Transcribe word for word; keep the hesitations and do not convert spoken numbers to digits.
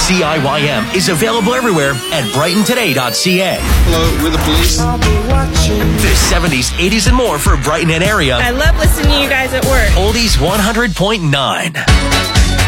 C I Y M is available everywhere at brighton today dot c a. Hello, we're the police. The seventies, eighties, and more for Brighton and area. I love listening to you guys at work. Oldies one hundred point nine.